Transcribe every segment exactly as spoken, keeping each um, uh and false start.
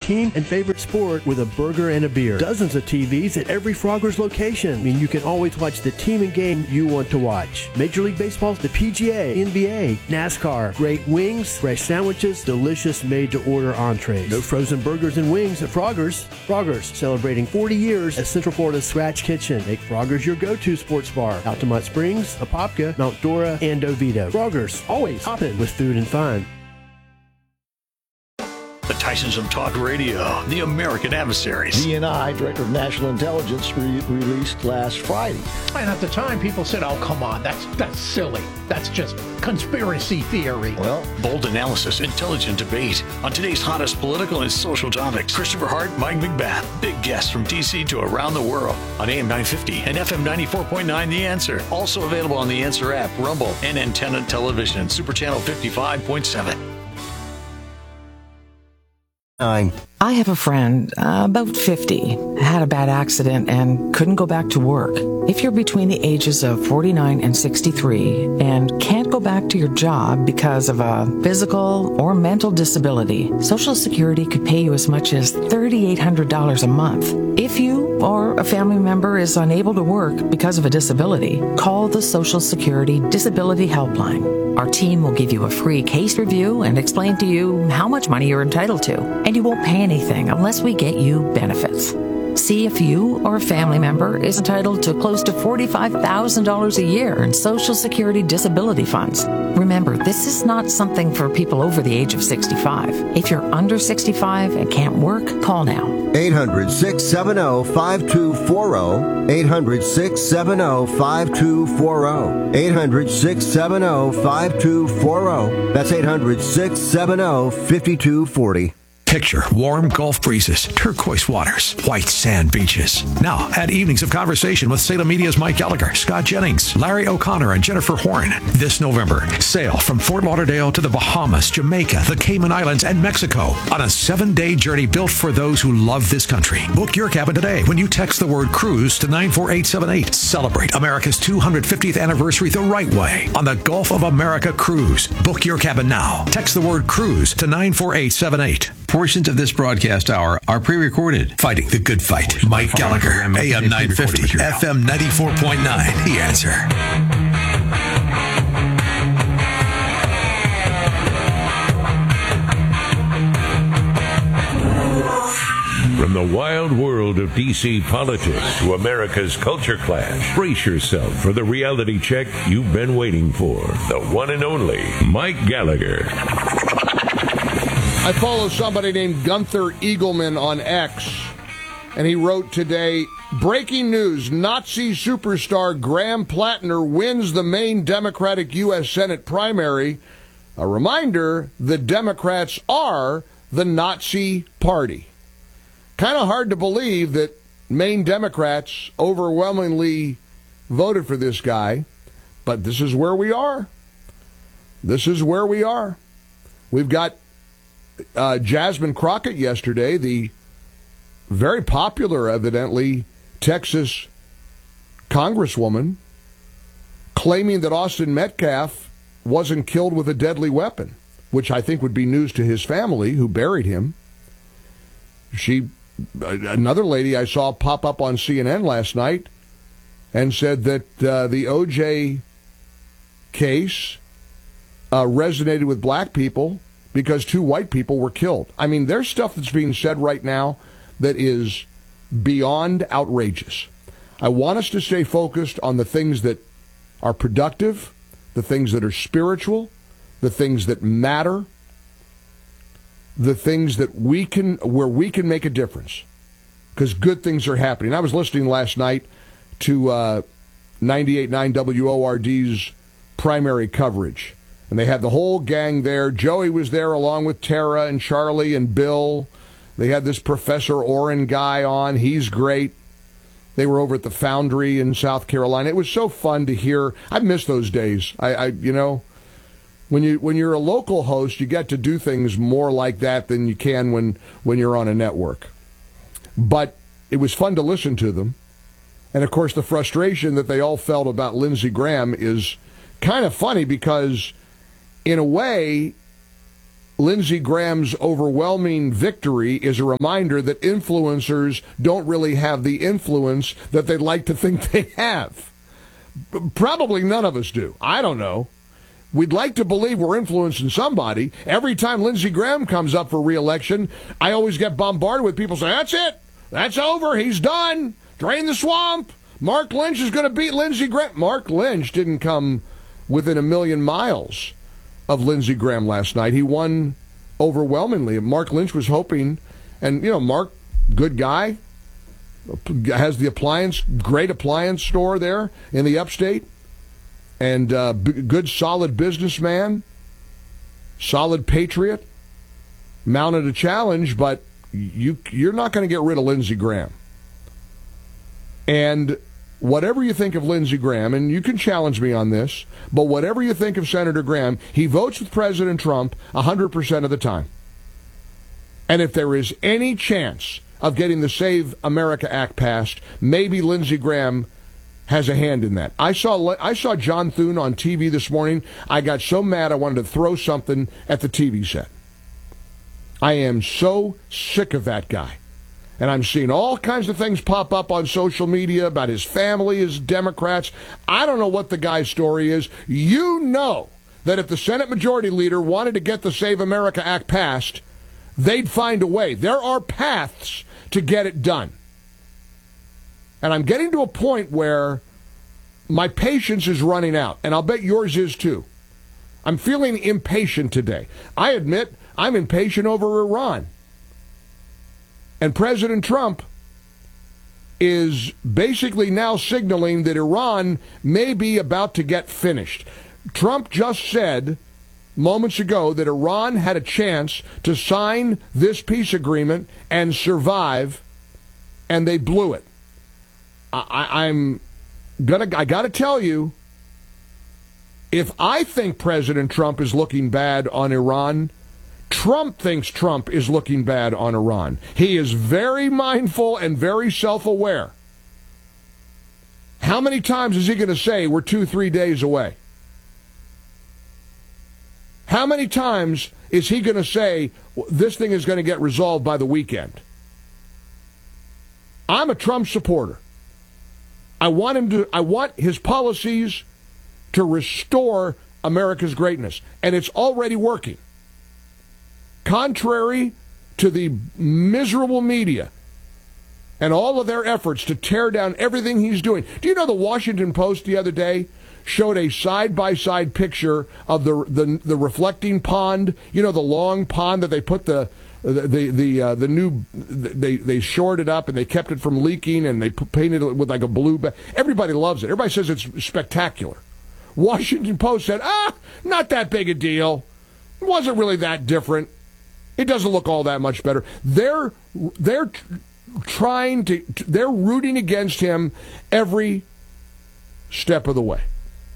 team and favorite sport with a burger and a beer. Dozens of T Vs at every Frogger's location. I mean, you can always watch the team and game you want to watch. Major League Baseball, the P G A, N B A, NASCAR, great wings, fresh sandwiches, delicious made-to-order entrees. No frozen burgers and wings at Frogger's. Frogger's, celebrating forty years as Central Florida's Scratch Kitchen. Make Frogger's your go-to sports bar. Altamont Springs, Apopka, Mount Dora, and Oviedo. Frogger's, always hopping with food and fun. The Tysons of Talk Radio, the American Adversaries. D N I, Director of National Intelligence, re- released last Friday. And at the time, people said, oh, come on, that's that's silly. That's just conspiracy theory. Well, bold analysis, intelligent debate on today's hottest political and social topics. Christopher Hart, Mike McBath, big guests from D C to around the world on A M nine fifty and F M ninety-four point nine The Answer. Also available on the Answer app, Rumble, and Antenna Television, Super Channel fifty-five point seven. I have a friend, uh, about fifty, had a bad accident and couldn't go back to work. If you're between the ages of forty-nine and sixty-three and can't go back to your job because of a physical or mental disability, Social Security could pay you as much as three thousand eight hundred dollars a month. If you or a family member is unable to work because of a disability, call the Social Security Disability Helpline. Our team will give you a free case review and explain to you how much money you're entitled to. And you won't pay anything unless we get you benefits. See if you or a family member is entitled to close to forty-five thousand dollars a year in Social Security disability funds. Remember, this is not something for people over the age of sixty-five. If you're under sixty-five and can't work, call now. eight hundred, six seven zero, five two four zero. eight hundred, six seven zero, five two four zero. eight hundred, six seven zero, five two four zero. That's eight hundred, six seven zero, five two four zero. Picture warm Gulf breezes, turquoise waters, white sand beaches. Now, add evenings of conversation with Salem Media's Mike Gallagher, Scott Jennings, Larry O'Connor, and Jennifer Horn. This November, sail from Fort Lauderdale to the Bahamas, Jamaica, the Cayman Islands, and Mexico on a seven-day journey built for those who love this country. Book your cabin today when you text the word cruise to nine four eight seven eight. Celebrate America's two hundred fiftieth anniversary the right way on the Gulf of America Cruise. Book your cabin now. Text the word cruise to nine four eight seven eight. Portions of this broadcast hour are pre-recorded. Fighting the good fight. Mike Gallagher, A M nine fifty, F M ninety-four point nine. The Answer. From the wild world of D C politics to America's culture clash, brace yourself for the reality check you've been waiting for. The one and only Mike Gallagher. I follow somebody named Gunther Eagleman on X, and he wrote today, breaking news, Nazi superstar Graham Plattner wins the Maine Democratic U S Senate primary. A reminder, the Democrats are the Nazi Party. Kind of hard to believe that Maine Democrats overwhelmingly voted for this guy, but this is where we are. This is where we are. We've got Uh, Jasmine Crockett yesterday, the very popular, evidently, Texas congresswoman, claiming that Austin Metcalf wasn't killed with a deadly weapon, which I think would be news to his family who buried him. She, another lady I saw pop up on C N N last night and said that uh, the O J case uh, resonated with black people because two white people were killed. I mean, there's stuff that's being said right now that is beyond outrageous. I want us to stay focused on the things that are productive, the things that are spiritual, the things that matter, the things that we can, where we can make a difference, because good things are happening. I was listening last night to uh, ninety-eight point nine W O R D's primary coverage. And they had the whole gang there. Joey was there along with Tara and Charlie and Bill. They had this Professor Orrin guy on. He's great. They were over at the Foundry in South Carolina. It was so fun to hear. I miss those days. I, I you know, when you when you're a local host, you get to do things more like that than you can when when you're on a network. But it was fun to listen to them. And of course, the frustration that they all felt about Lindsey Graham is kind of funny because, in a way, Lindsey Graham's overwhelming victory is a reminder that influencers don't really have the influence that they'd like to think they have. Probably none of us do. I don't know. We'd like to believe we're influencing somebody. Every time Lindsey Graham comes up for re-election, I always get bombarded with people saying, that's it. That's over. He's done. Drain the swamp. Mark Lynch is going to beat Lindsey Graham. Mark Lynch didn't come within a million miles of Lindsey Graham last night. He won overwhelmingly. Mark Lynch was hoping, and, you know, Mark, good guy, has the appliance, great appliance store there in the upstate, and uh, b- good, solid businessman, solid patriot, mounted a challenge, but you, you're not going to get rid of Lindsey Graham. And whatever you think of Lindsey Graham, and you can challenge me on this, but whatever you think of Senator Graham, he votes with President Trump one hundred percent of the time. And if there is any chance of getting the Save America Act passed, maybe Lindsey Graham has a hand in that. I saw I saw John Thune on T V this morning. I got so mad I wanted to throw something at the T V set. I am so sick of that guy. And I'm seeing all kinds of things pop up on social media about his family, his Democrats. I don't know what the guy's story is. You know that if the Senate Majority Leader wanted to get the Save America Act passed, they'd find a way. There are paths to get it done. And I'm getting to a point where my patience is running out, and I'll bet yours is too. I'm feeling impatient today. I admit I'm impatient over Iran. And President Trump is basically now signaling that Iran may be about to get finished. Trump just said moments ago that Iran had a chance to sign this peace agreement and survive, and they blew it. I, I'm gonna. I got to tell you, if I think President Trump is looking bad on Iran, Trump thinks Trump is looking bad on Iran. He is very mindful and very self-aware. How many times is he going to say we're two, three days away? How many times is he going to say this thing is going to get resolved by the weekend? I'm a Trump supporter. I want him to. I want his policies to restore America's greatness, and it's already working. Contrary to the miserable media and all of their efforts to tear down everything he's doing. Do you know the Washington Post the other day showed a side-by-side picture of the the, the reflecting pond? You know, the long pond that they put the the the the, uh, the new they they shored it up and they kept it from leaking and they painted it with like a blue. Ba- Everybody loves it. Everybody says it's spectacular. Washington Post said, ah, not that big a deal. It wasn't really that different. It doesn't look all that much better. They're they're trying to they're rooting against him every step of the way.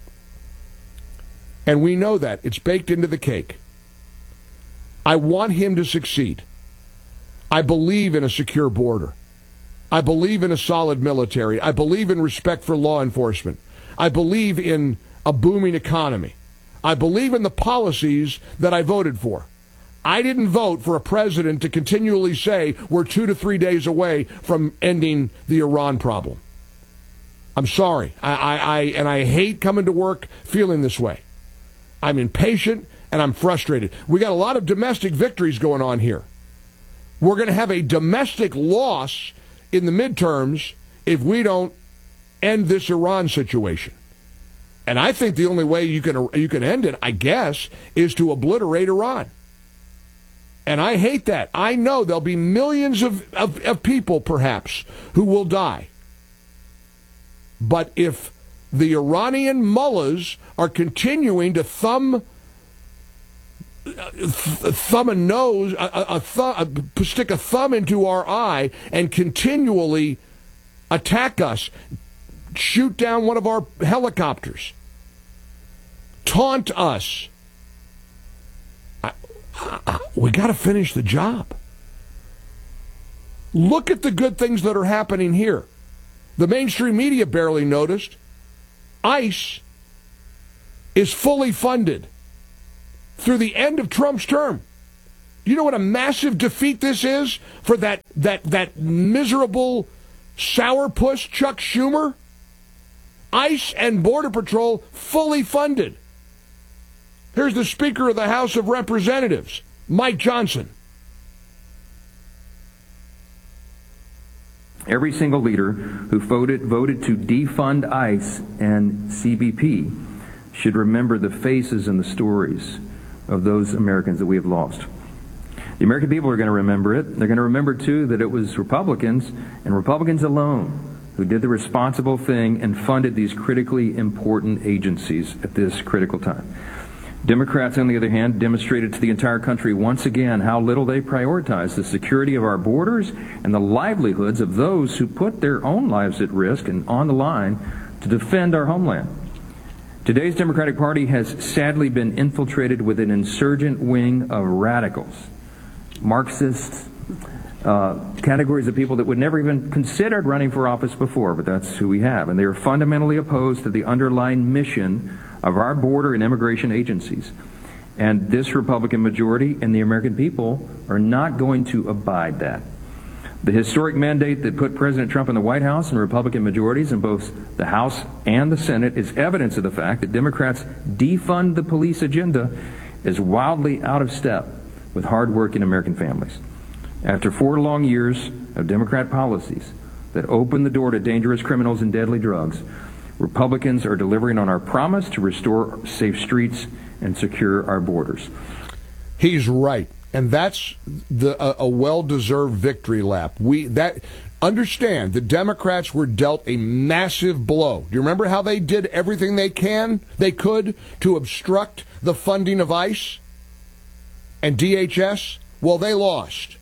And we know that. It's baked into the cake. I want him to succeed. I believe in a secure border. I believe in a solid military. I believe in respect for law enforcement. I believe in a booming economy. I believe in the policies that I voted for. I didn't vote for a president to continually say we're two to three days away from ending the Iran problem. I'm sorry. I, I, I and I hate coming to work feeling this way. I'm impatient and I'm frustrated. We got a lot of domestic victories going on here. We're going to have a domestic loss in the midterms if we don't end this Iran situation. And I think the only way you can you can end it, I guess, is to obliterate Iran. And I hate that. I know there'll be millions of, of, of people, perhaps, who will die. But if the Iranian mullahs are continuing to thumb, thumb a nose, a, a thumb, stick a thumb into our eye and continually attack us, shoot down one of our helicopters, taunt us, we got to finish the job. Look at the good things that are happening here. The mainstream media barely noticed. ICE is fully funded through the end of Trump's term. Do you know what a massive defeat this is for that that that miserable sourpuss Chuck Schumer? ICE and Border Patrol fully funded. Here's the Speaker of the House of Representatives, Mike Johnson. Every single leader who voted voted to defund ICE and C B P should remember the faces and the stories of those Americans that we have lost. The American people are going to remember it. They're going to remember, too, that it was Republicans and Republicans alone who did the responsible thing and funded these critically important agencies at this critical time. Democrats, on the other hand, demonstrated to the entire country once again how little they prioritize the security of our borders and the livelihoods of those who put their own lives at risk and on the line to defend our homeland. Today's Democratic Party has sadly been infiltrated with an insurgent wing of radicals, Marxists, uh, categories of people that would never even considered running for office before, but that's who we have. And they are fundamentally opposed to the underlying mission of our border and immigration agencies. And this Republican majority and the American people are not going to abide that. The historic mandate that put President Trump in the White House and Republican majorities in both the House and the Senate is evidence of the fact that Democrats' defund the police agenda is wildly out of step with hard-working American families. After four long years of Democrat policies that open the door to dangerous criminals and deadly drugs, Republicans are delivering on our promise to restore safe streets and secure our borders. He's right. And that's the a, a well-deserved victory lap. We that understand the Democrats were dealt a massive blow. Do you remember how they did everything they can, they could, to obstruct the funding of ICE and D H S? Well, they lost.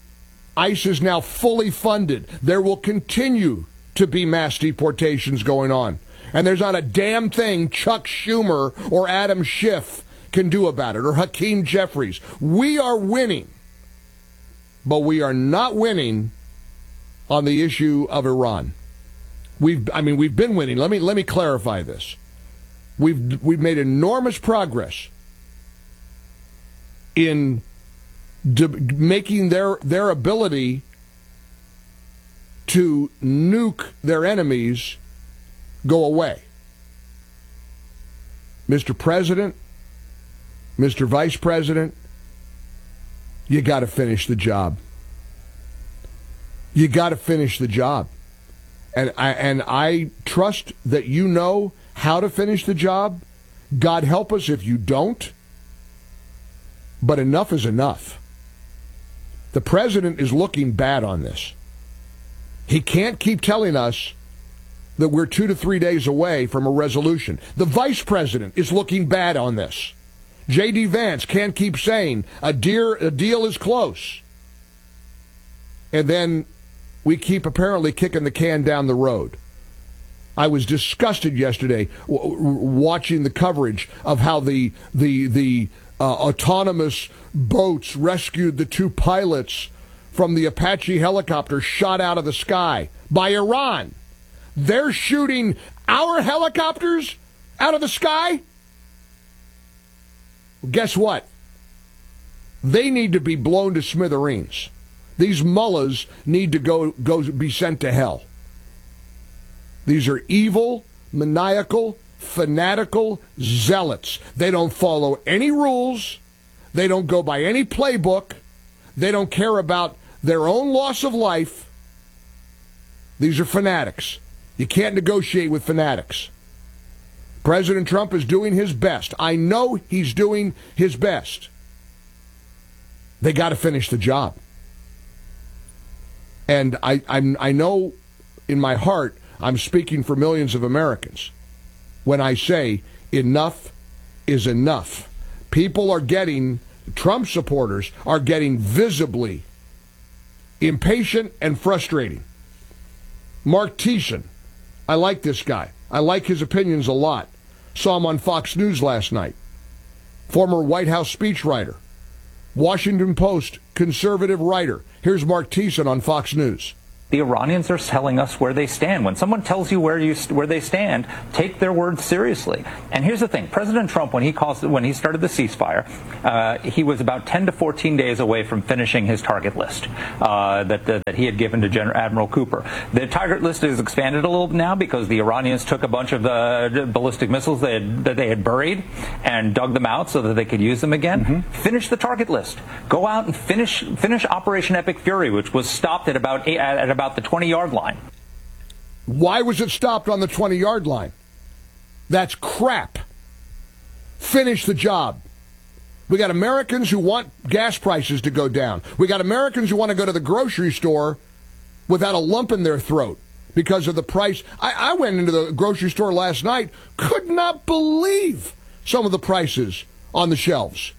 ICE is now fully funded. There will continue to be mass deportations going on. And there's not a damn thing Chuck Schumer or Adam Schiff can do about it, or Hakeem Jeffries. We are winning, but we are not winning on the issue of Iran. We've, I mean, we've been winning. Let me let me clarify this. We've we've made enormous progress in de- making their their ability to nuke their enemies go away. Mister President, Mister Vice President, you got to finish the job. You got to finish the job. And I, and I trust that you know how to finish the job. God help us if you don't. But enough is enough. The president is looking bad on this. He can't keep telling us that we're two to three days away from a resolution. The vice president is looking bad on this. J D. Vance can't keep saying a, dear, a deal is close. And then we keep apparently kicking the can down the road. I was disgusted yesterday w- w- watching the coverage of how the the the uh, autonomous boats rescued the two pilots from the Apache helicopter shot out of the sky by Iran. They're shooting our helicopters out of the sky? Guess what? They need to be blown to smithereens. These mullahs need to go, go be sent to hell. These are evil, maniacal, fanatical zealots. They don't follow any rules. They don't go by any playbook. They don't care about their own loss of life. These are fanatics. You can't negotiate with fanatics. President Trump is doing his best. I know he's doing his best. They got to finish the job. And I, I, I know in my heart I'm speaking for millions of Americans when I say enough is enough. People are getting, Trump supporters are getting visibly impatient and frustrating. Mark Thiessen, I like this guy. I like his opinions a lot. Saw him on Fox News last night. Former White House speechwriter. Washington Post conservative writer. Here's Mark Thiessen on Fox News. The Iranians are telling us where they stand. When someone tells you where you where they stand, take their words seriously. And here's the thing: President Trump, when he calls when he started the ceasefire, uh, he was about ten to fourteen days away from finishing his target list uh, that uh, that he had given to General Admiral Cooper. The target list is expanded a little now because the Iranians took a bunch of the ballistic missiles they had, that they had buried and dug them out so that they could use them again. Mm-hmm. Finish the target list. Go out and finish finish Operation Epic Fury, which was stopped at about eight, at about the twenty-yard line. Why was it stopped on the twenty-yard line? That's crap. Finish the job. We got Americans who want gas prices to go down. We got Americans who want to go to the grocery store without a lump in their throat because of the price. I, I went into the grocery store last night, could not believe some of the prices on the shelves.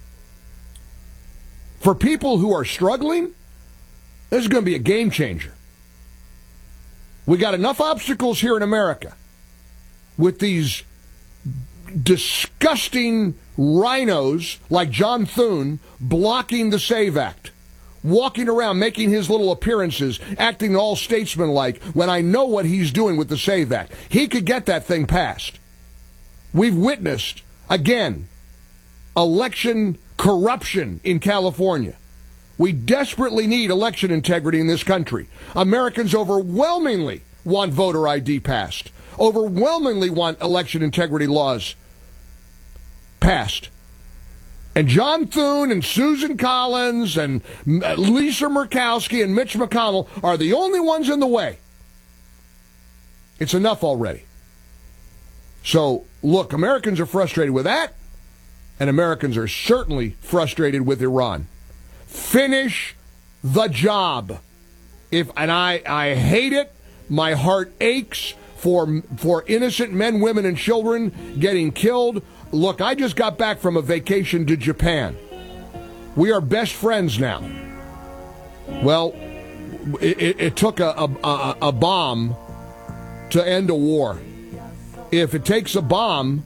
For people who are struggling, this is going to be a game changer. We got enough obstacles here in America with these disgusting rhinos like John Thune blocking the SAVE Act, walking around making his little appearances, acting all statesman-like when I know what he's doing with the SAVE Act. He could get that thing passed. We've witnessed, again, election corruption in California. We desperately need election integrity in this country. Americans overwhelmingly want voter I D passed, overwhelmingly want election integrity laws passed. And John Thune and Susan Collins and Lisa Murkowski and Mitch McConnell are the only ones in the way. It's enough already. So, look, Americans are frustrated with that, and Americans are certainly frustrated with Iran. Finish the job. If and I, I hate it. My heart aches for for innocent men, women, and children getting killed. Look, I just got back from a vacation to Japan. We are best friends now. Well, it, it, it took a, a, a bomb to end a war. If it takes a bomb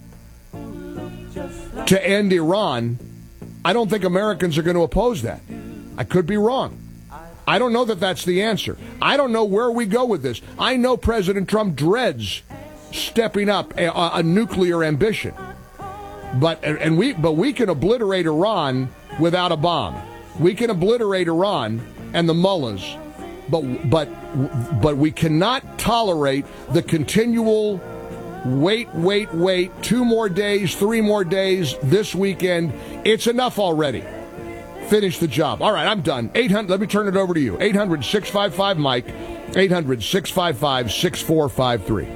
to end Iran, I don't think Americans are going to oppose that. I could be wrong. I don't know that that's the answer. I don't know where we go with this. I know President Trump dreads stepping up a, a nuclear ambition. But and we but we can obliterate Iran without a bomb. We can obliterate Iran and the mullahs, but but but we cannot tolerate the continual wait, wait, wait, two more days, three more days, this weekend. It's enough already. Finish the job. All right, I'm done. eight hundred, let me turn it over to you. eight hundred, six five five, Mike. eight hundred, six five five, six four five three.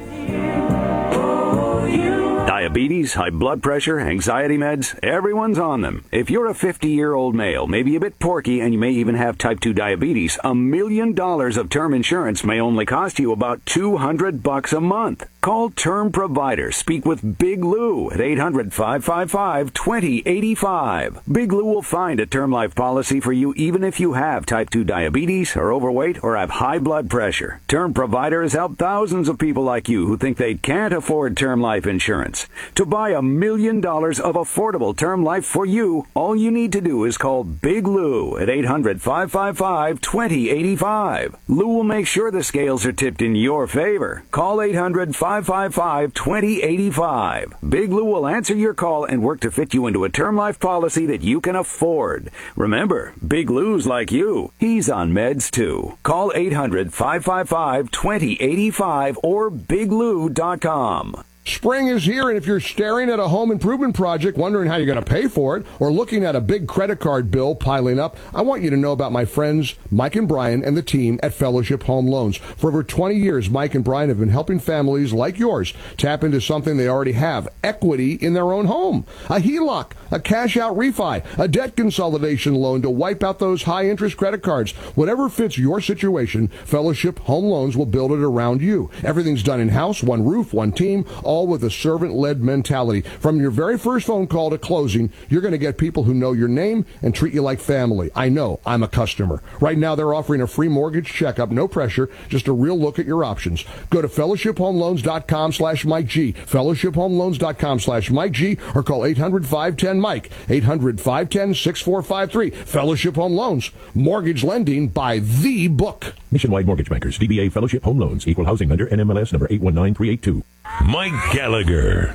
Diabetes, high blood pressure, anxiety meds, everyone's on them. If you're a fifty-year-old male, maybe a bit porky, and you may even have type two diabetes, a million dollars of term insurance may only cost you about two hundred bucks a month. Call Term Provider. Speak with Big Lou at eight hundred, five five five, two zero eight five. Big Lou will find a term life policy for you even if you have type two diabetes, are overweight, or have high blood pressure. Term Provider has helped thousands of people like you who think they can't afford term life insurance. To buy a million dollars of affordable term life for you, all you need to do is call Big Lou at eight hundred, five five five, two zero eight five. Lou will make sure the scales are tipped in your favor. Call eight hundred, five five five, two zero eight five. Big Lou will answer your call and work to fit you into a term life policy that you can afford. Remember, Big Lou's like you. He's on meds too. Call eight hundred, five five five, two zero eight five or big lou dot com. Spring is here, and if you're staring at a home improvement project, wondering how you're going to pay for it, or looking at a big credit card bill piling up, I want you to know about my friends Mike and Brian and the team at Fellowship Home Loans. For over twenty years, Mike and Brian have been helping families like yours tap into something they already have, equity in their own home. A H E L O C, a cash-out refi, a debt consolidation loan to wipe out those high-interest credit cards. Whatever fits your situation, Fellowship Home Loans will build it around you. Everything's done in-house, one roof, one team, all with a servant-led mentality. From your very first phone call to closing, you're going to get people who know your name and treat you like family. I know. I'm a customer. Right now, they're offering a free mortgage checkup, no pressure, just a real look at your options. Go to fellowship home loans dot com slash Mike G, fellowship home loans dot com slash Mike G, or call eight hundred, five one zero, Mike, eight hundred, five one zero, six four five three. Fellowship Home Loans, mortgage lending by the book. Nationwide Mortgage Bankers, D B A Fellowship Home Loans, Equal Housing Lender, N M L S number eight one nine three eight two. Mike Gallagher.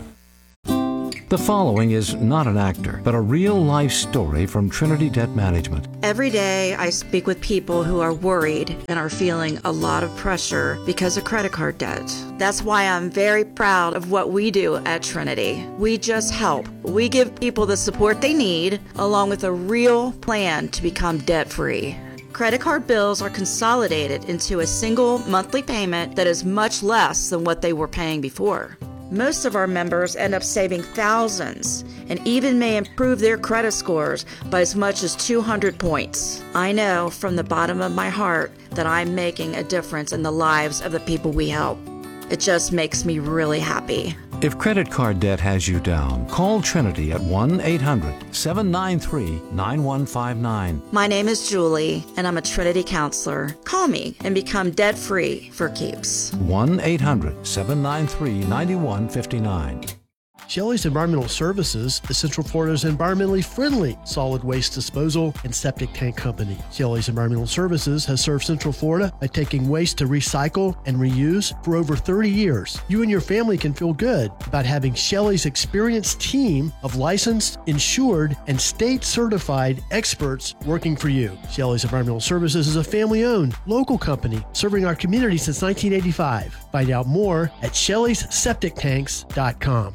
The following is not an actor, but a real-life story from Trinity Debt Management. Every day I speak with people who are worried and are feeling a lot of pressure because of credit card debt. That's why I'm very proud of what we do at Trinity. We just help. We give people the support they need, along with a real plan to become debt-free. Credit card bills are consolidated into a single monthly payment that is much less than what they were paying before. Most of our members end up saving thousands and even may improve their credit scores by as much as two hundred points. I know from the bottom of my heart that I'm making a difference in the lives of the people we help. It just makes me really happy. If credit card debt has you down, call Trinity at one eight hundred, seven nine three, nine one five nine. My name is Julie, and I'm a Trinity counselor. Call me and become debt-free for keeps. one eight hundred, seven nine three, nine one five nine. Shelley's Environmental Services is Central Florida's environmentally friendly solid waste disposal and septic tank company. Shelley's Environmental Services has served Central Florida by taking waste to recycle and reuse for over thirty years. You and your family can feel good about having Shelley's experienced team of licensed, insured, and state-certified experts working for you. Shelley's Environmental Services is a family-owned, local company serving our community since nineteen eighty-five. Find out more at shelleys septic tanks dot com.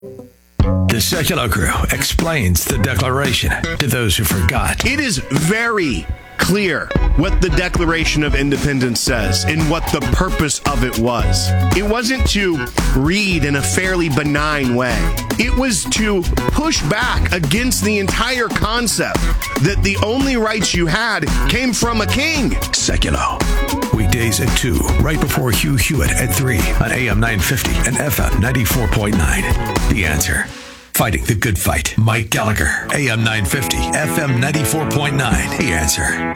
The Secular Crew explains the Declaration to those who forgot. It is very clear what the Declaration of Independence says and what the purpose of it was. It wasn't to read in a fairly benign way. It was to push back against the entire concept that the only rights you had came from a king. Secular. Weekdays at two, right before Hugh Hewitt at three on A M nine fifty and F M ninety-four point nine. The Answer. Fighting the good fight. Mike Gallagher, A M nine fifty, F M ninety-four point nine. The Answer.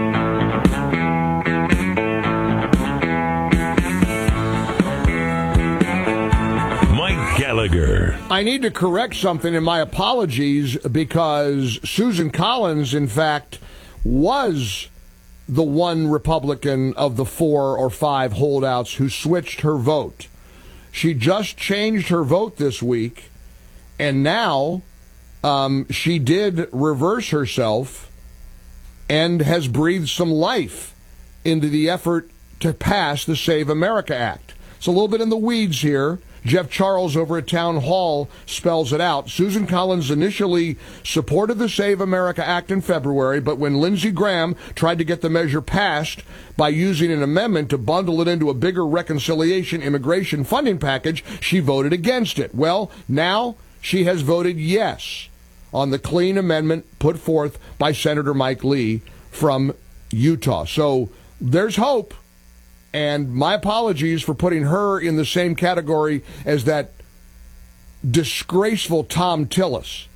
Mike Gallagher. I need to correct something, and my apologies, because Susan Collins, in fact, was the one Republican of the four or five holdouts who switched her vote. She just changed her vote this week, and now um, she did reverse herself and has breathed some life into the effort to pass the Save America Act. It's a little bit in the weeds here. Jeff Charles over at Town Hall spells it out. Susan Collins initially supported the Save America Act in February, but when Lindsey Graham tried to get the measure passed by using an amendment to bundle it into a bigger reconciliation immigration funding package, she voted against it. Well, now she has voted yes on the clean amendment put forth by Senator Mike Lee from Utah. So there's hope. And my apologies for putting her in the same category as that disgraceful Tom Tillis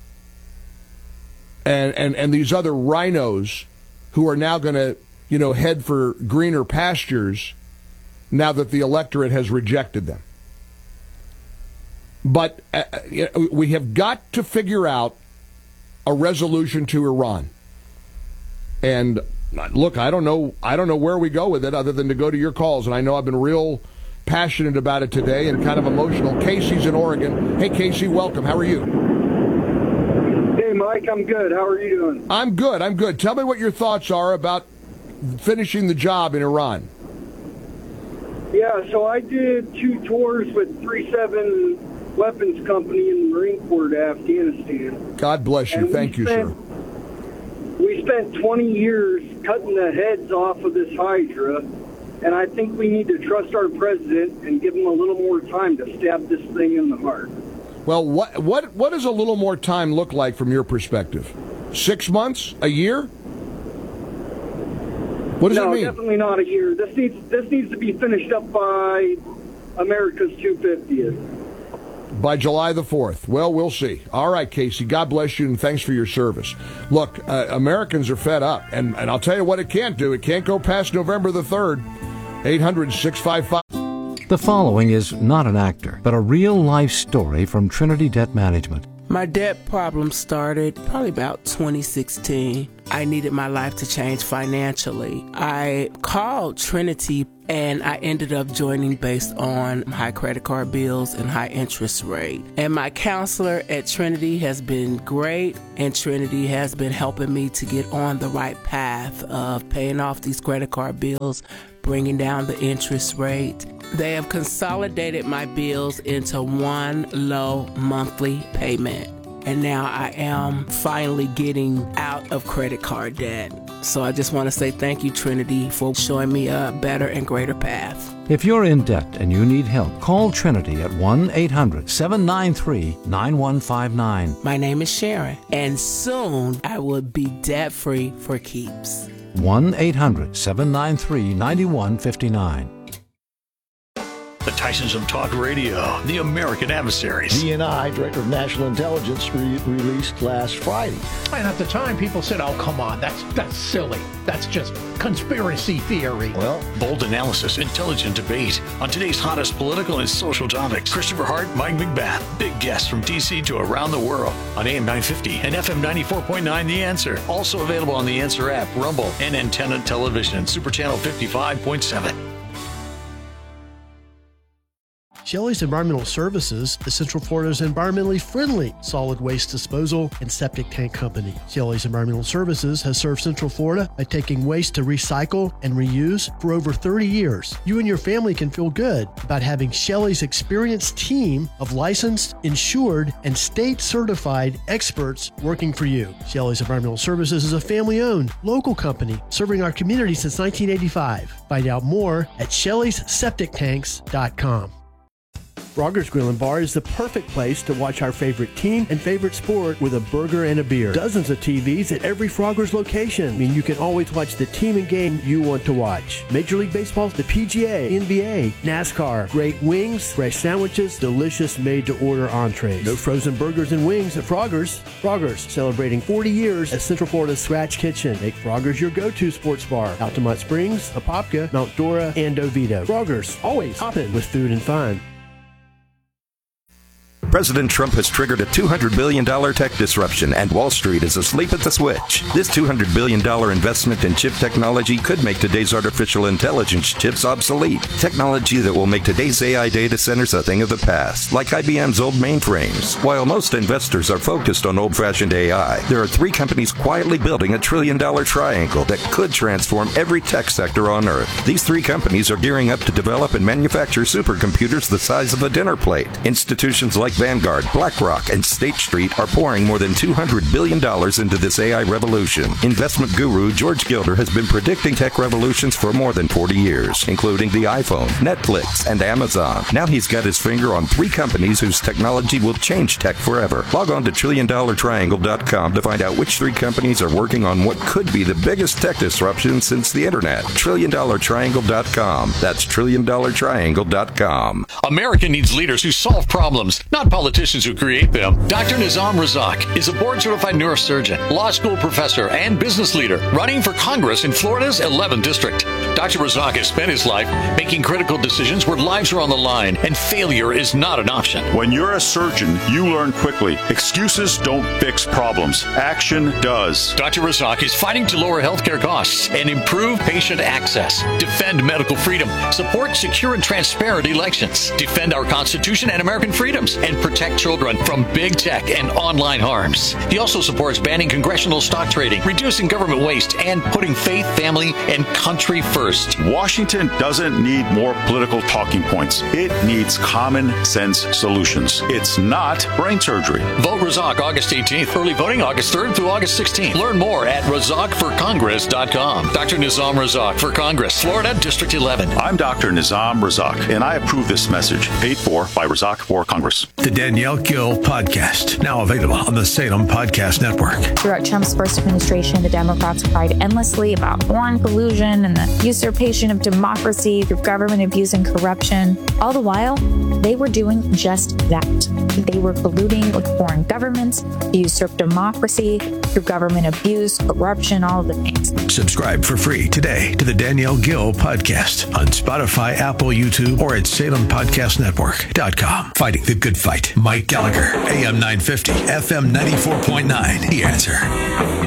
and, and, and these other rhinos who are now going to, you know, head for greener pastures now that the electorate has rejected them. But uh, we have got to figure out a resolution to Iran. And look, I don't know I don't know where we go with it other than to go to your calls. And I know I've been real passionate about it today and kind of emotional. Casey's in Oregon. Hey, Casey, welcome. How are you? Hey, Mike, I'm good. How are you doing? I'm good. I'm good. Tell me what your thoughts are about finishing the job in Iran. Yeah, so I did two tours with three seven Weapons Company in the Marine Corps to Afghanistan. God bless you. And Thank you, spent, sir. We spent twenty years cutting the heads off of this Hydra, and I think we need to trust our president and give him a little more time to stab this thing in the heart. Well, what what what does a little more time look like from your perspective? Six months? A year? What does no, it mean? No, definitely not a year. This needs this needs to be finished up by America's two hundred fiftieth. by July the fourth. Well, we'll see. All right, Casey, God bless you, and thanks for your service. Look, uh, Americans are fed up, and, and I'll tell you what it can't do. It can't go past November the third. eight hundred, six five five. The following is not an actor, but a real-life story from Trinity Debt Management. My debt problem started probably about twenty sixteen. I needed my life to change financially. I called Trinity and I ended up joining based on high credit card bills and high interest rate. And my counselor at Trinity has been great, and Trinity has been helping me to get on the right path of paying off these credit card bills, bringing down the interest rate. They have consolidated my bills into one low monthly payment. And now I am finally getting out of credit card debt. So I just want to say thank you, Trinity, for showing me a better and greater path. If you're in debt and you need help, call Trinity at one eight hundred, seven nine three, nine one five nine. My name is Sharon, and soon I will be debt-free for keeps. one eight hundred, seven nine three, nine one five nine. The Tysons of Talk Radio, the American Adversaries. D N I, Director of National Intelligence, re- released last Friday. And at the time, people said, oh, come on, that's that's silly. That's just conspiracy theory. Well, bold analysis, intelligent debate. On today's hottest political and social topics, Christopher Hart, Mike McBath. Big guests from D C to around the world on A M nine fifty and F M ninety-four point nine The Answer. Also available on The Answer app, Rumble, and Antenna Television, Super Channel fifty-five point seven. Shelley's Environmental Services is Central Florida's environmentally friendly solid waste disposal and septic tank company. Shelley's Environmental Services has served Central Florida by taking waste to recycle and reuse for over thirty years. You and your family can feel good about having Shelley's experienced team of licensed, insured, and state-certified experts working for you. Shelley's Environmental Services is a family-owned, local company serving our community since nineteen eighty-five. Find out more at shelleys septic tanks dot com. Frogger's Grill and Bar is the perfect place to watch our favorite team and favorite sport with a burger and a beer. Dozens of T Vs at every Frogger's location. I mean, you can always watch the team and game you want to watch. Major League Baseball, the P G A, N B A, NASCAR, great wings, fresh sandwiches, delicious made-to-order entrees. No frozen burgers and wings at Frogger's. Frogger's, celebrating forty years as Central Florida's Scratch Kitchen. Make Frogger's your go-to sports bar. Altamont Springs, Apopka, Mount Dora, and Oviedo. Frogger's, always hopping with food and fun. President Trump has triggered a two hundred billion dollars tech disruption, and Wall Street is asleep at the switch. This two hundred billion dollars investment in chip technology could make today's artificial intelligence chips obsolete. Technology that will make today's A I data centers a thing of the past, like I B M's old mainframes. While most investors are focused on old-fashioned A I, there are three companies quietly building a trillion-dollar triangle that could transform every tech sector on Earth. These three companies are gearing up to develop and manufacture supercomputers the size of a dinner plate. Institutions like Vanguard, BlackRock, and State Street are pouring more than two hundred billion dollars into this A I revolution. Investment guru George Gilder has been predicting tech revolutions for more than forty years, including the iPhone, Netflix, and Amazon. Now he's got his finger on three companies whose technology will change tech forever. Log on to trillion dollar triangle dot com to find out which three companies are working on what could be the biggest tech disruption since the internet. trillion dollar triangle dot com. That's trillion dollar triangle dot com. America needs leaders who solve problems, not politicians who create them. Doctor Nizam Razak is a board-certified neurosurgeon, law school professor, and business leader running for Congress in Florida's eleventh District. Doctor Razak has spent his life making critical decisions where lives are on the line and failure is not an option. When you're a surgeon, you learn quickly. Excuses don't fix problems. Action does. Doctor Razak is fighting to lower healthcare costs and improve patient access, defend medical freedom, support secure and transparent elections, defend our Constitution and American freedoms, and protect children from big tech and online harms. He also supports banning congressional stock trading, reducing government waste, and putting faith, family, and country first. Washington doesn't need more political talking points. It needs common sense solutions. It's not brain surgery. Vote Razak August eighteenth. Early voting August third through August sixteenth. Learn more at razak for congress dot com. Doctor Nizam Razak for Congress, Florida, District eleven. I'm Doctor Nizam Razak, and I approve this message, paid for by Razak for Congress. The The Danielle Gill Podcast, now available on the Salem Podcast Network. Throughout Trump's first administration, the Democrats cried endlessly about foreign collusion and the usurpation of democracy through government abuse and corruption. All the while, they were doing just that. They were colluding with foreign governments to usurp democracy through government abuse, corruption, all of the things. Subscribe for free today to the Danielle Gill Podcast on Spotify, Apple, YouTube, or at salem podcast network dot com. Fighting the good fight. Mike Gallagher, A M nine fifty, F M ninety-four point nine. The Answer.